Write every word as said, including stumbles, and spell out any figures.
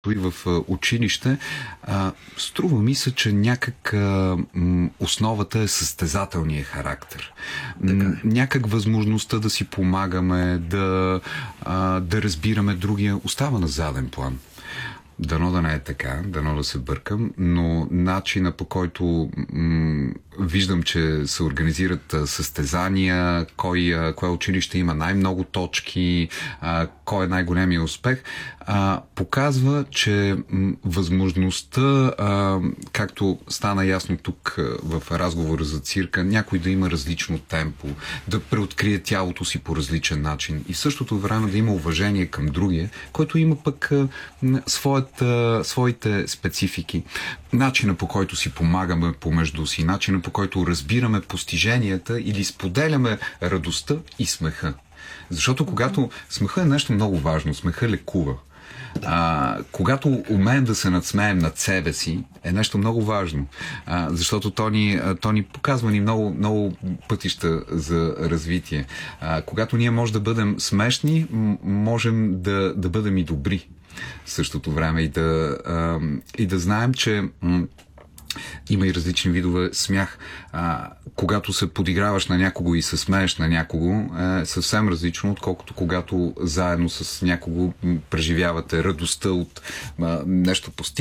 и в училище, а, струва ми се, че някак а, м, основата е състезателния характер. М, някак възможността да си помагаме, да, а, да разбираме другия, остава на заден план. Дано да не е така, дано да се бъркам, но начина, по който м- виждам, че се организират а, състезания, кой, а, кое училище има най-много точки, а, кой е най-големия успех, а, показва, че м- възможността, а, както стана ясно тук а, в разговора за цирка, някой да има различно темпо, да преоткрие тялото си по различен начин и в същото време да има уважение към другия, който има пък а, своят своите специфики. Начина, по който си помагаме помежду си, начина, по който разбираме постиженията или споделяме радостта и смеха. Защото когато смеха е нещо много важно, смеха лекува. А, когато умеем да се надсмеем над себе си, е нещо много важно. А, защото то ни, то ни показва ни много, много пътища за развитие. А, когато ние можем да бъдем смешни, можем да, да бъдем и добри в същото време и да, а, и да знаем, че м- има и различни видове смях. А, когато се подиграваш на някого и се смееш на някого, е съвсем различно, отколкото когато заедно с някого преживявате радостта от а, нещо постигнато.